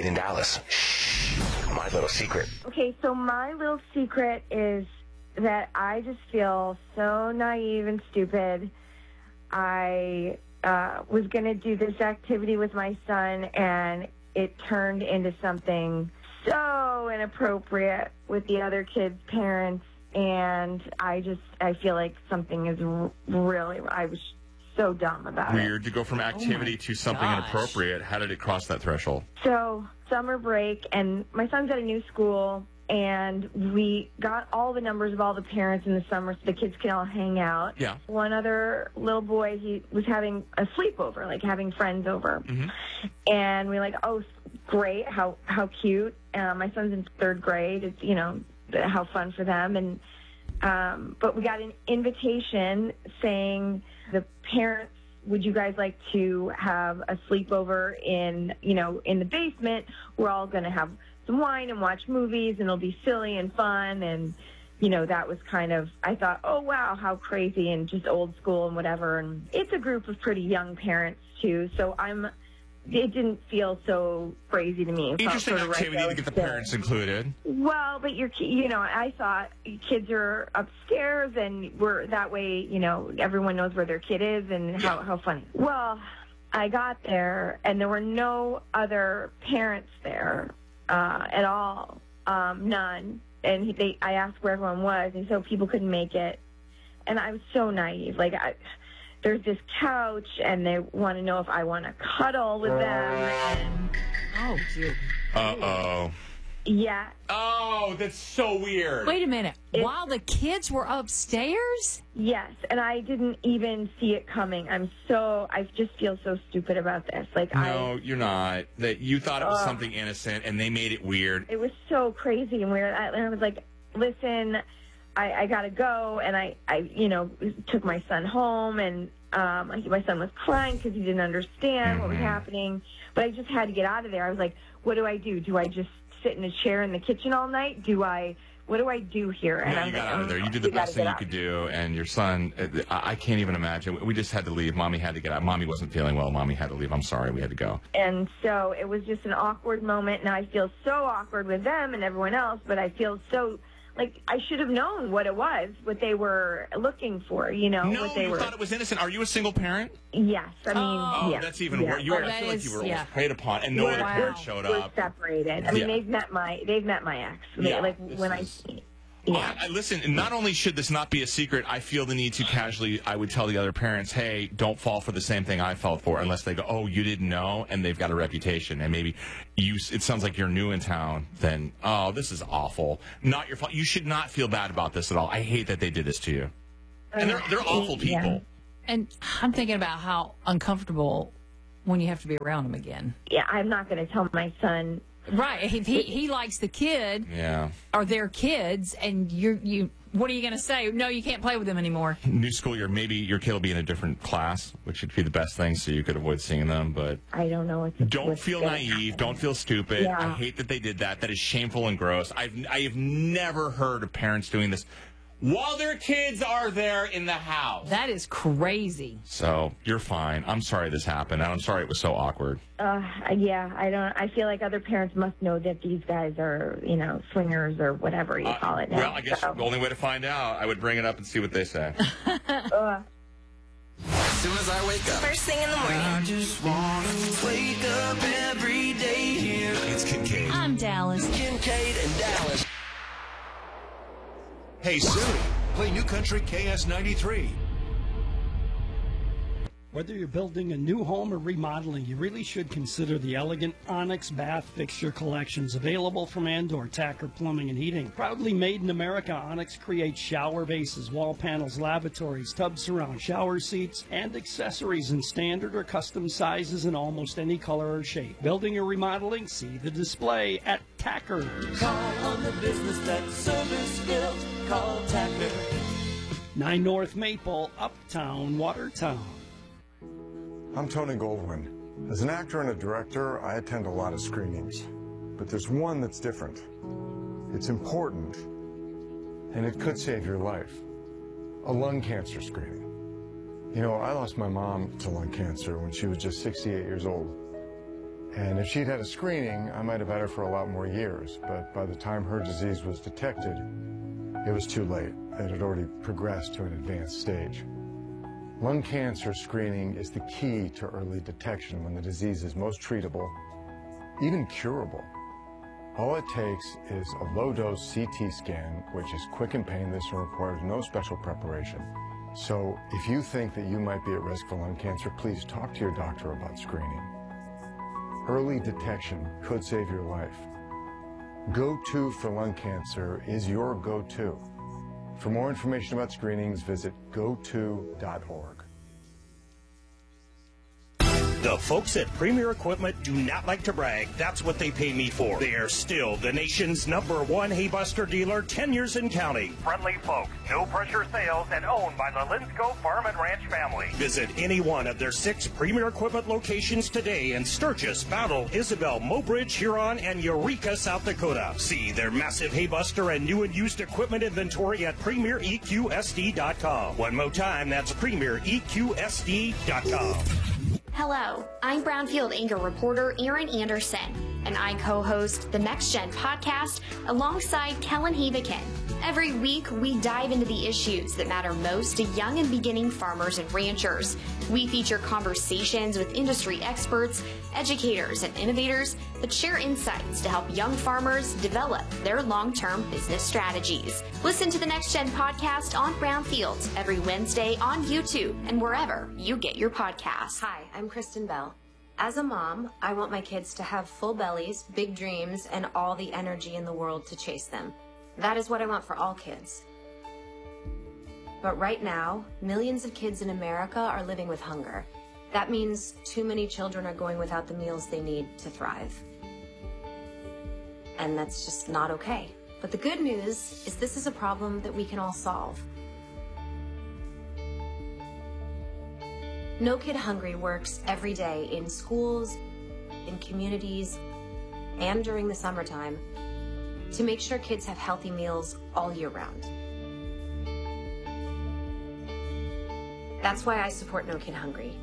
Kate in Dallas. Shh. My little secret. Okay, so my little secret is that I just feel so naive and stupid. I was going to do this activity with my son, and it turned into something so inappropriate with the other kids' parents, and I feel like something is really, I was so dumb about it. Weird to go from activity to something inappropriate. How did it cross that threshold? So, summer break, and my son's at a new school, and we got all the numbers of all the parents in the summer so the kids can all hang out. Yeah. One other little boy, he was having a sleepover, like having friends over. Mm-hmm. And we were like, oh, great, how cute. My son's in 3rd grade. It's, you know, how fun for them. And but we got an invitation saying, the parents, would you guys like to have a sleepover in, you know, in the basement? We're all going to have some wine and watch movies, and it'll be silly and fun. And, you know, that was kind of, I thought, oh, wow, how crazy, and just old school and whatever. And it's a group of pretty young parents, too. So it didn't feel so crazy to me. Interesting activity to get the parents included. Well, but you know, I thought kids are upstairs, and we're that way, you know, everyone knows where their kid is, and how funny. Well, I got there, and there were no other parents there at all, none. And I asked where everyone was, and so people couldn't make it. And I was so naive. Like, there's this couch, and they want to know if I want to cuddle with them. And, oh, dear. Uh-oh. Yeah. Oh, that's so weird. Wait a minute. While the kids were upstairs? Yes, and I didn't even see it coming. I just feel so stupid about this. Like, no, you're not. That you thought it was something innocent, and they made it weird. It was so crazy and weird. I was like, listen, I got to go, and I, you know, took my son home, and my son was crying because he didn't understand what was happening, but I just had to get out of there. I was like, what do I do? Do I just sit in a chair in the kitchen all night? What do I do here? And no, you got out of there. You did the best thing you could do, and your son, I can't even imagine. We just had to leave. Mommy had to get out. Mommy wasn't feeling well. Mommy had to leave. I'm sorry. We had to go. And so it was just an awkward moment. Now I feel so awkward with them and everyone else, but I feel so... like, I should have known what it was, what they were looking for, you know. No, what they you thought it was innocent. Are you a single parent? Yes. I mean, yeah. That's even worse. I feel like you were almost preyed upon, and no other parent showed up. We're separated. I mean, they've met my ex. Listen, not only should this not be a secret, I feel the need to casually, I would tell the other parents, hey, don't fall for the same thing I fell for, unless they go, oh, you didn't know, and they've got a reputation, and maybe it sounds like you're new in town, then, oh, this is awful. Not your fault. You should not feel bad about this at all. I hate that they did this to you. And they're awful people. Yeah. And I'm thinking about how uncomfortable when you have to be around them again. Yeah, I'm not going to tell my son. Right. He likes the kid. Yeah. Or their kids, and you. What are you going to say? No, you can't play with them anymore. New school year, maybe your kid will be in a different class, which would be the best thing, so you could avoid seeing them. But I don't know what. Don't feel naive. Don't feel stupid. Yeah. I hate that they did that. That is shameful and gross. I have never heard of parents doing this while their kids are there in the house. That is crazy. So you're fine. I'm sorry this happened, and I'm sorry it was so awkward. Yeah, I feel like other parents must know that these guys are, you know, swingers or whatever you call it now. Well, I guess the only way to find out, I would bring it up and see what they say. As soon as I wake up. First thing in the morning. I just want to wake up every day here. It's Kincaid. I'm Dallas. Kincaid and Dallas. Hey Siri, play New Country KS93. Whether you're building a new home or remodeling, you really should consider the elegant Onyx bath fixture collections available from Andor Tacker Plumbing and Heating. Proudly made in America, Onyx creates shower bases, wall panels, lavatories, tub surround, shower seats, and accessories in standard or custom sizes in almost any color or shape. Building or remodeling? See the display at Tacker's. Call on the business that service built. Call Tacker. 9 North Maple, Uptown, Watertown. I'm Tony Goldwyn. As an actor and a director, I attend a lot of screenings. But there's one that's different. It's important, and it could save your life. A lung cancer screening. You know, I lost my mom to lung cancer when she was just 68 years old. And if she'd had a screening, I might have had her for a lot more years. But by the time her disease was detected, it was too late. It had already progressed to an advanced stage. Lung cancer screening is the key to early detection when the disease is most treatable, even curable. All it takes is a low-dose CT scan, which is quick and painless and requires no special preparation. So if you think that you might be at risk for lung cancer, please talk to your doctor about screening. Early detection could save your life. Go-To for lung cancer is your go-to. For more information about screenings, visit goto.org. The folks at Premier Equipment do not like to brag. That's what they pay me for. They are still the nation's #1 Haybuster dealer, 10 years in counting. Friendly folks, no pressure sales, and owned by the Linsco Farm and Ranch family. Visit any one of their 6 Premier Equipment locations today in Sturgis, Battle, Isabel, Mobridge, Huron, and Eureka, South Dakota. See their massive Haybuster and new and used equipment inventory at PremierEQSD.com. One more time, that's PremierEQSD.com. Hello, I'm Brownfield Anchor reporter Erin Anderson, and I co-host the Next Gen podcast alongside Kellen Havikin. Every week, we dive into the issues that matter most to young and beginning farmers and ranchers. We feature conversations with industry experts, educators, and innovators that share insights to help young farmers develop their long-term business strategies. Listen to the Next Gen podcast on Brownfield every Wednesday on YouTube and wherever you get your podcasts. Hi, I'm Kristen Bell. As a mom, I want my kids to have full bellies, big dreams, and all the energy in the world to chase them. That is what I want for all kids. But right now, millions of kids in America are living with hunger. That means too many children are going without the meals they need to thrive. And that's just not okay. But the good news is this is a problem that we can all solve. No Kid Hungry works every day in schools, in communities, and during the summertime to make sure kids have healthy meals all year round. That's why I support No Kid Hungry.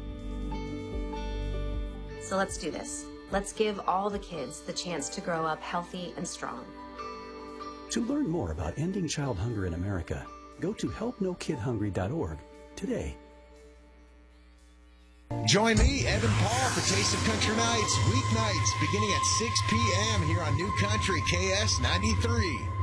So let's do this. Let's give all the kids the chance to grow up healthy and strong. To learn more about ending child hunger in America, go to helpnokidhungry.org today. Join me, Evan Paul, for Taste of Country Nights, weeknights, beginning at 6 p.m. here on New Country KS 93.